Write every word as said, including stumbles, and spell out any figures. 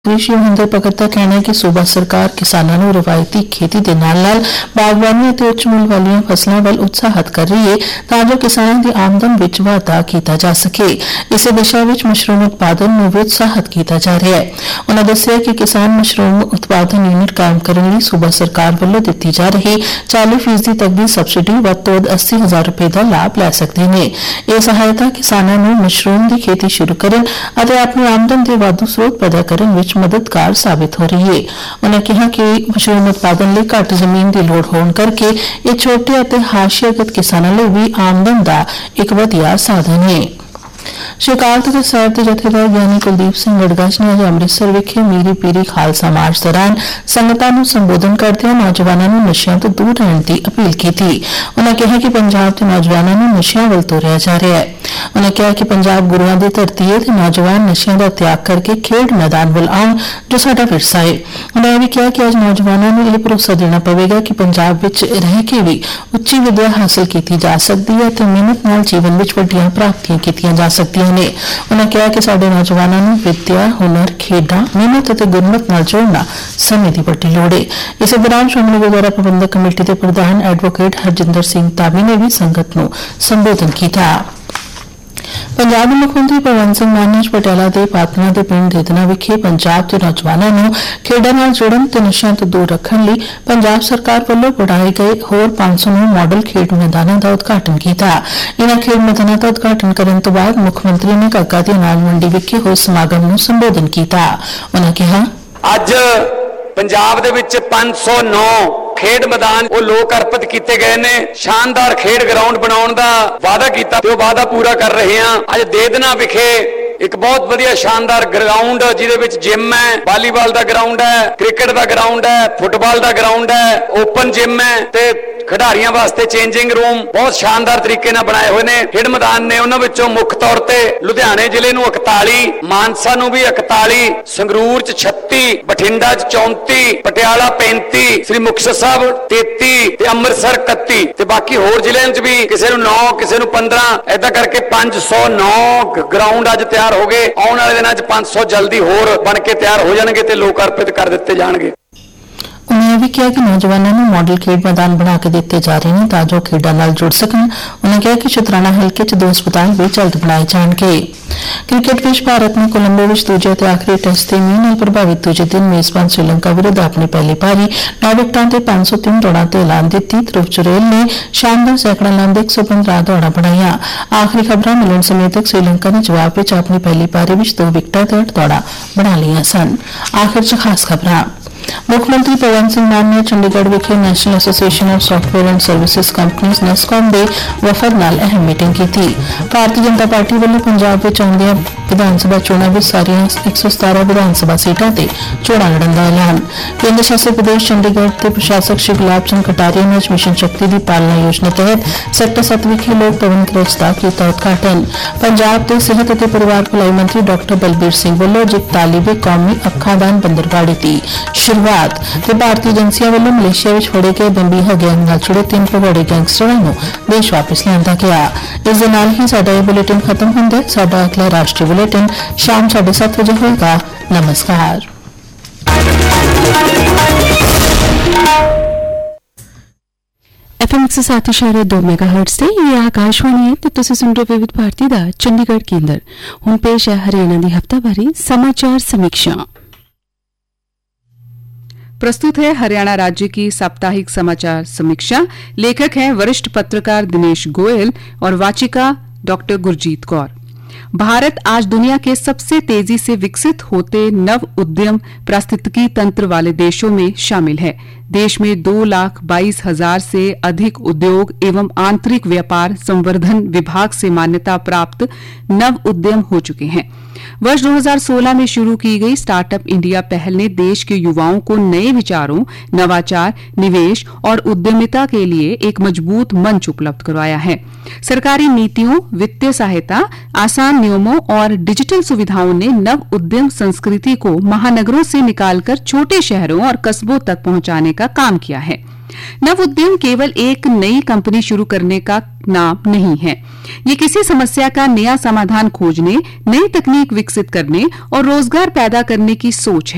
कृषि ਮਹਿੰਦਰ ਭਗਤ ਦਾ ਕਹਿਣਾ ਹੈ ਕਿ ਸੂਬਾ ਸਰਕਾਰ ਕਿਸਾਨਾਂ ਨੂੰ ਰਵਾਇਤੀ ਖੇਤੀ ਦੇ ਨਾਲ-ਨਾਲ ਬਾਗਬਾਨੀ ਅਤੇ ਉੱਚ ਮੁੱਲ ਵਾਲੀਆਂ ਫਸਲਾਂ ਵੱਲ ਉਤਸ਼ਾਹਿਤ ਕਰ ਰਹੀ ਹੈ ਤਾਂ ਜੋ ਕਿਸਾਨਾਂ ਦੀ ਆਮਦਨ ਵਿੱਚ ਵਾਧਾ ਕੀਤਾ ਜਾ ਸਕੇ। ਇਸੇ ਦਿਸ਼ਾ ਵਿੱਚ ਮਸ਼ਰੂਮ ਉਤਪਾਦਨ ਨੂੰ ਵੀ ਉਤਸ਼ਾਹਿਤ ਕੀਤਾ ਜਾ ਰਿਹਾ ਹੈ। ਉਨ੍ਹਾਂ ਦੱਸਿਆ ਕਿ ਕਿਸਾਨ ਮਸ਼ਰੂਮ ਉਤਪਾਦਨ ਯੂਨਿਟ ਕਾਇਮ ਕਰਨ ਲਈ ਸੂਬਾ ਸਰਕਾਰ ਵੱਲੋਂ ਦਿੱਤੀ ਜਾ ਰਹੀ ਚਾਲੀ ਫੀਸਦੀ ਤੱਕ ਦੀ ਸਬਸਿਡੀ ਵੱਧ ਤੋਂ ਵੱਧ ਅੱਸੀ ਹਜ਼ਾਰ ਰੁਪਏ ਦਾ ਲਾਭ ਲੈ ਸਕਦੇ ਨੇ। ਇਹ ਸਹਾਇਤਾ ਕਿਸਾਨਾਂ ਨੂੰ ਮਸ਼ਰੂਮ ਦੀ ਖੇਤੀ ਸ਼ੁਰੂ ਕਰਨ ਅਤੇ ਆਪਣੀ ਆਮਦਨ ਦੇ ਵਾਧੂ ਸਰੋਤ ਪੈਦਾ ਕਰਨ ਵਿੱਚ ਮਦਦਗਾਰ ਸਾबित हो रही है। उन्होंने कहा कि मशरूम उत्पादन लिए घट जमीन की लोड़ होने करके ये छोटे और हाशियागत किसानों लिए भी आमदन का एक वधिया साधन है। श्री अकाल तख्त साहिब के जथेदार ਗਿਆਨੀ ਕੁਲਦੀਪ ਸਿੰਘ ਗੜਗਾਚ ਨੇ ਅੱਜ ਅੰਮ੍ਰਿਤਸਰ ਵਿਖੇ ਮੀਰੀ ਪੀਰੀ ਖਾਲਸਾ ਮਾਰਚ ਦੌਰਾਨ ਸੰਗਤਾਂ ਨੂੰ ਸੰਬੋਧਨ ਕਰਦਿਆਂ ਨੌਜਵਾਨਾਂ ਨੂੰ ਨਸ਼ਿਆਂ ਤੋਂ ਦੂਰ ਰਹਿਣ ਦੀ ਅਪੀਲ ਕੀਤੀ। ਉਨ੍ਹਾਂ ਕਿਹਾ ਕਿ ਪੰਜਾਬ ਦੇ ਨੌਜਵਾਨਾਂ ਨੂੰ ਨਸ਼ਿਆਂ ਵੱਲ ਤੋਰਿਆ ਜਾ ਰਿਹਾ ਹੈ। ਉਨ੍ਹਾਂ ਕਿਹਾ ਕਿ ਪੰਜਾਬ ਗੁਰੂਆਂ ਦੀ ਧਰਤੀ ਹੈ ਤੇ ਨੌਜਵਾਨ ਨਸ਼ਿਆਂ ਦਾ ਤਿਆਗ ਕਰਕੇ ਖੇਡ ਮੈਦਾਨ ਵੱਲ ਆਉਣ ਜੋ ਸਾਡਾ ਵਿਰਸਾ ਹੈ। ਉਨ੍ਹਾਂ ਇਹ ਵੀ ਕਿਹਾ ਕਿ ਅੱਜ ਨੌਜਵਾਨਾਂ ਨੂੰ ਇਹ ਭਰੋਸਾ ਦੇਣਾ ਪਵੇਗਾ ਕਿ ਪੰਜਾਬ ਵਿੱਚ ਰਹਿ ਕੇ ਵੀ ਉੱਚੀ ਵਿਦਿਆ ਹਾਸਲ ਕੀਤੀ ਜਾ ਸਕਦੀ ਹੈ ਤੇ ਮਿਹਨਤ ਨਾਲ ਜੀਵਨ ਵਿੱਚ ਵੱਡੀਆਂ ਪ੍ਰਾਪਤੀਆਂ ਕੀਤੀਆਂ ਜਾ ਸਕਦੀਆਂ ਨੇ। ਉਨ੍ਹਾਂ ਕਿਹਾ ਕਿ ਸਾਡੇ ਨੌਜਵਾਨਾਂ ਨੂੰ ਵਿਦਿਆ, ਹੁਨਰ, ਖੇਡਾਂ, ਮਿਹਨਤ ਅਤੇ ਗੁਰਮਤ ਨਾਲ ਜੋੜਨਾ ਸਮੇਂ ਦੀ ਵੱਡੀ ਲੋੜ ਹੈ। ਇਸੇ ਦੌਰਾਨ ਸ਼੍ਰੋਮਣੀ ਗੁਰਦੁਆਰਾ ਪ੍ਰਬੰਧਕ ਕਮੇਟੀ ਦੇ ਪ੍ਰਧਾਨ ਐਡਵੋਕੇਟ ਹਰਜਿੰਦਰ ਸਿੰਘ ਧਾਮੀ ਨੇ ਵੀ ਸੰਗਤ ਨੂੰ ਸੰਬੋਧਨ ਕੀਤਾ। ਪੰਜਾਬ ਦੇ ਮੁੱਖ ਮੰਤਰੀ ਭਗਵੰਤ ਸਿੰਘ ਮਾਨ ਨੇ ਪਟਿਆਲਾ ਦੇ ਪਾਤਨਾ ਦੇ ਪਿੰਡ ਦੇਦਨਾ ਵਿਖੇ ਪੰਜਾਬ ਦੇ ਨੌਜਵਾਨਾਂ ਨੂੰ ਖੇਡਾਂ ਨਾਲ ਜੋੜਨ ਤੇ ਨਸ਼ਿਆਂ ਤੋਂ ਦੂਰ ਰੱਖਣ ਲਈ ਪੰਜਾਬ ਸਰਕਾਰ ਵੱਲੋਂ ਬਣਾਏ ਗਏ ਹੋਰ ਪੰਜ ਸੌ ਨੌ ਮਾਡਲ ਖੇਡ ਮੈਦਾਨਾਂ ਦਾ ਉਦਘਾਟਨ ਕੀਤਾ। ਇਨ੍ਹਾਂ ਖੇਡ ਮੈਦਾਨਾਂ ਦਾ ਉਦਘਾਟਨ ਕਰਨ ਤੋਂ ਬਾਅਦ ਮੁੱਖ ਮੰਤਰੀ ਨੇ ਕਾਕਾ ਦੀ ਅਨਾਜ ਮੰਡੀ ਵਿਖੇ ਹੋਏ ਸਮਾਗਮ ਨੂੰ ਸੰਬੋਧਨ ਕੀਤਾ। ਉਨ੍ਹਾਂ ਕਿਹਾ, ਅੱਜ ਪੰਜਾਬ ਦੇ ਵਿੱਚ ਪੰਜ ਸੌ ਨੌ ਖੇਡ ਮੈਦਾਨ ਉਹ ਲੋਕ ਅਰਪਿਤ ਕੀਤੇ ਗਏ ਨੇ। ਸ਼ਾਨਦਾਰ ਖੇਡ ਗਰਾਊਂਡ ਬਣਾਉਣ ਦਾ ਵਾਅਦਾ ਕੀਤਾ ਤੇ ਉਹ ਵਾਅਦਾ ਪੂਰਾ ਕਰ ਰਹੇ ਹਾਂ। ਅੱਜ ਦੇਦਨਾ ਵਿਖੇ ਇੱਕ ਬਹੁਤ ਵਧੀਆ ਸ਼ਾਨਦਾਰ ਗਰਾਊਂਡ ਜਿਹਦੇ ਵਿੱਚ ਜਿਮ ਹੈ, ਵਾਲੀਬਾਲ ਦਾ ਗਰਾਊਂਡ ਹੈ, ਕ੍ਰਿਕਟ ਦਾ ਗਰਾਊਂਡ ਹੈ, ਫੁੱਟਬਾਲ ਦਾ ਗਰਾਊਂਡ ਹੈ, ਓਪਨ ਜਿਮ ਹੈ ਤੇ ਖਿਡਾਰੀਆਂ ਵਾਸਤੇ ਚੇਂਜਿੰਗ ਰੂਮ ਬਹੁਤ ਸ਼ਾਨਦਾਰ ਤਰੀਕੇ ਨਾਲ ਬਣਾਏ ਹੋਏ ਨੇ। ਖੇਡ ਮੈਦਾਨ ਨੇ ਉਹਨਾਂ ਵਿੱਚੋਂ ਮੁੱਖ ਤੌਰ ਤੇ ਲੁਧਿਆਣੇ ਜ਼ਿਲ੍ਹੇ ਨੂੰ ਇਕਤਾਲੀ, ਮਾਨਸਾ ਨੂੰ ਵੀ ਇਕਤਾਲੀ, ਸੰਗਰੂਰ ਚ ਛੱਤੀ, ਬਠਿੰਡਾ ਚ ਚੌਂਤੀ, ਪਟਿਆਲਾ ਪੈਂਤੀ, ਸ੍ਰੀ ਮੁਕਤਸਰ ਸਾਹਿਬ ਤੇਤੀ ਤੇ ਅੰਮ੍ਰਿਤਸਰ ਇਕੱਤੀ ਤੇ ਬਾਕੀ ਹੋਰ ਜ਼ਿਲ੍ਹਿਆਂ ਚ ਵੀ ਕਿਸੇ ਨੂੰ ਨੌ, ਕਿਸੇ ਨੂੰ ਪੰਦਰਾਂ, ਏਦਾਂ ਕਰਕੇ ਪੰਜ ਸੌ ਨੌ ਗਰਾਊਂਡ ਅੱਜ ਤਿਆਰ ਹੋ ਗਏ। ਆਉਣ ਵਾਲੇ ਦਿਨਾਂ ਚ ਪੰਜ ਸੌ ਜਲਦੀ ਹੋਰ ਬਣ ਕੇ ਤਿਆਰ ਹੋ ਜਾਣਗੇ ਤੇ ਲੋਕ ਅਰਪਿਤ ਕਰ ਦਿੱਤੇ ਜਾਣਗੇ। उन्होंने भी कहा कि नौजवानों को मॉडल खेड मैदान बना के दिते जा रहे हैं ताकि खेडों नाल जुड़ सकन। उन्होंने कहा कि शुतराणा हल्के च दो अस्पताल भी जल्द बनाए जाएंगे। क्रिकेट विच भारत ने कोलंबो विच दूजे ते आखिरी टेस्ट के मींह नाल प्रभावित दूजे दिन मेजबान श्रीलंका विरुद्ध अपनी पहली पारी नौ विकटां ते पांच सौ तीन दौड़ां ते ऐलान दित्ती। ध्रुव जुरैल ने शानदार सैकड़ा लांदे एक सौ पंद्रह दौड़ां बनाईयां। आखिरी खबरां मिलण समय तक श्रीलंका ने जवाब विच अपनी पहली पारी विच दो विकटां ते अठ दौड़ां बना लईआं सन। आखिर च खास खबरां। मुख्यमंत्री भगवंत सिंह मान ने चंडीगढ़ विखे national association of software and services companies NASSCOM के वफद नाल अहम मीटिंग की। भारतीय जनता पार्टी वालों पंजाब में आउंदियां विधान सभा चोणां विच सारियां एक सौ सतारह विधान सभा सीटां ते चोणां लड़न दा ऐलान। केंद्र शासित प्रदेश चंडीगढ़ के प्रशासक श्री गुलाब चंद कटारिया ने मिशन शक्ति की पालना योजना तहत सैक्टर सत्त विखे लोक भवन क्रच का किया उद्घाटन। पंजाब के सेहत और परिवार भलाई मंत्री डॉक्टर बलबीर सिंह वालों तालीबे कौमी अखां दान बंदरगाड़ी की शुरुआत। भारतीय एजेंसियों वालों मलेशिया में फड़े गए बंबीहा गैंग नाल जुड़े तीन भगौड़े गैंगस्टरां नूं देश वापस लिआंदा गया। इस दे नाल ही साडा यह बुलेटिन खत्म हुंदा है। साडा अगला राष्ट्रीय बुलेटिन शाम साढ़े सात बजे होगा। नमस्कार। एफ एम एक सौ सात इशारे दो मेगा हर्ट्ज से ये आकाशवाणी है तो तुसी सुन रहे विविध भारती दा चंडीगढ़ केंद्र। हुण पेश है हरियाणा दी हफ्तावारी समाचार समीक्षा। प्रस्तुत है हरियाणा राज्य की साप्ताहिक समाचार समीक्षा। लेखक हैं वरिष्ठ पत्रकार दिनेश गोयल और वाचिका डॉक्टर गुरजीत कौर। भारत आज दुनिया के सबसे तेजी से विकसित होते नव उद्यम पारिस्थितिकी तंत्र वाले देशों में शामिल है। देश में दो लाख बाईस हजार से अधिक उद्योग एवं आंतरिक व्यापार संवर्धन विभाग से मान्यता प्राप्त नव उद्यम हो चुके हैं। वर्ष दो हज़ार सोलह में शुरू की गई स्टार्टअप इंडिया पहल ने देश के युवाओं को नए विचारों, नवाचार, निवेश और उद्यमिता के लिए एक मजबूत मंच उपलब्ध करवाया है। सरकारी नीतियों, वित्तीय सहायता, आसान नियमों और डिजिटल सुविधाओं ने नव उद्यम संस्कृति को महानगरों से निकालकर छोटे शहरों और कस्बों तक पहुंचाने का काम किया है। नव उद्यम केवल एक नई कंपनी शुरू करने का नाम नहीं है। ये किसी समस्या का नया समाधान खोजने, नई तकनीक विकसित करने और रोजगार पैदा करने की सोच है।